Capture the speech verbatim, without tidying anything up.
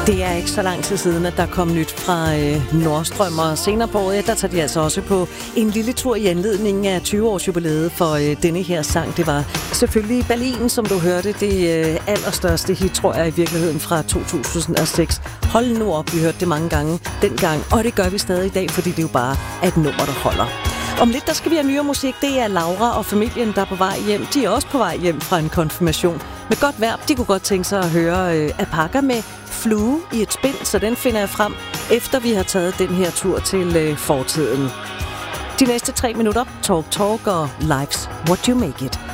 Det er ikke så lang tid siden, at der kom nyt fra øh, Nordstrøm, og senere på året, der tager de altså også på en lille tur i anledning af tyve-års jubilæet for øh, denne her sang. Det var selvfølgelig Berlin, som du hørte, det øh, allerstørste hit, tror jeg i virkeligheden, fra to tusind og seks. Hold nu op, vi hørte det mange gange dengang, og det gør vi stadig i dag, fordi det jo bare er et nummer, der holder. Om lidt, der skal vi have nyere musik. Det er Laura og familien, der er på vej hjem. De er også på vej hjem fra en konfirmation. Med godt vejr, de kunne godt tænke sig at høre øh, Apaka med Flue i et spind, så den finder jeg frem, efter vi har taget den her tur til øh, fortiden. De næste tre minutter, Talk Talk og Life's What You Make It.